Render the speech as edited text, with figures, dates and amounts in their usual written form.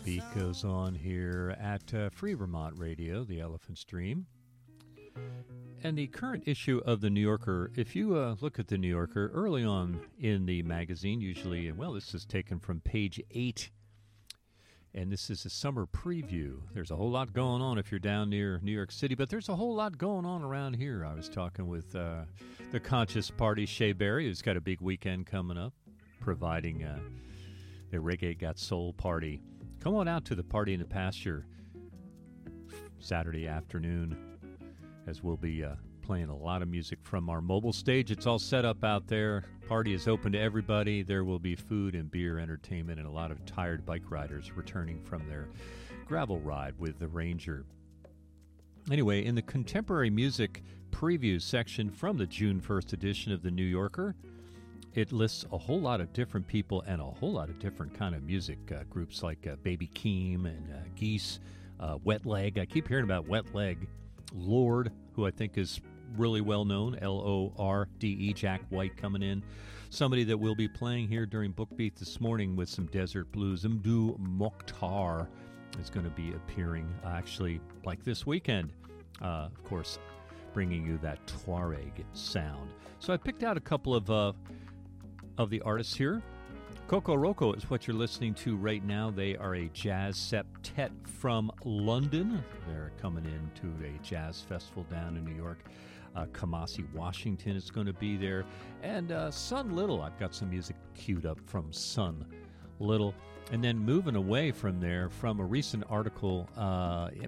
Beat goes on here at Free Vermont Radio, the Elephant's Dream. And the current issue of the New Yorker, if you look at the New Yorker, early on in the magazine, usually, well, this is taken from page 8, and this is a summer preview. There's a whole lot going on if you're down near New York City, but there's a whole lot going on around here. I was talking with the Conscious Party, Shea Berry, who's got a big weekend coming up, providing the Reggae Got Soul party. Come on out to the Party in the Pasture Saturday afternoon, as we'll be playing a lot of music from our mobile stage. It's all set up out there. Party is open to everybody. There will be food and beer, entertainment, and a lot of tired bike riders returning from their gravel ride with the Ranger. Anyway, in the contemporary music preview section from the June 1st edition of the New Yorker, it lists a whole lot of different people and a whole lot of different kind of music groups like Baby Keem and Geese, Wet Leg. I keep hearing about Wet Leg. Lorde, who I think is really well known, Lorde, Jack White coming in. Somebody that will be playing here during Book Beat this morning with some desert blues, Mdou Mokhtar, is going to be appearing actually like this weekend. Of course, bringing you that Tuareg sound. So I picked out a couple of the artists here. Coco Roco is what you're listening to right now. They are a jazz septet from London. They're coming into a jazz festival down in New York. Kamasi Washington is going to be there. And Sun Little, I've got some music queued up from Sun Little. And then moving away from there, from a recent article,